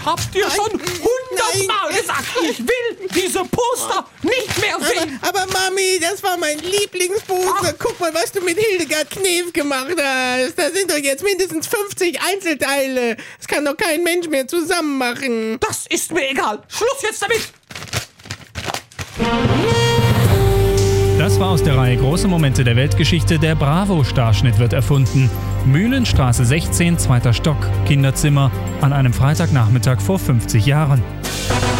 Ich hab dir schon 100-mal gesagt, ich will diese Poster nicht mehr sehen. Aber Mami, das war mein Lieblingsposter. Guck mal, was du mit Hildegard Knef gemacht hast. Da sind doch jetzt mindestens 50 Einzelteile. Das kann doch kein Mensch mehr zusammen machen. Das ist mir egal. Schluss jetzt damit. Das war aus der Reihe Große Momente der Weltgeschichte. Der Bravo-Starschnitt wird erfunden. Mühlenstraße 16, 2. Stock, Kinderzimmer, an einem Freitagnachmittag vor 50 Jahren.